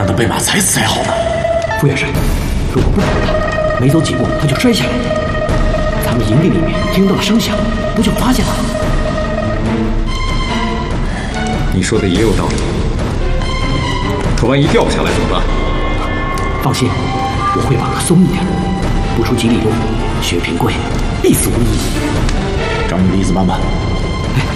让他被马踩死才好呢。 副元帅，如果不保他，没走几步他就摔下来了。咱们营地里面听到了声响，不就发现了？ 你说的也有道理。可万一掉下来怎么办？ 放心，我会把它松一点，不出几里路，薛平贵必死无疑。 照你的意思办吧。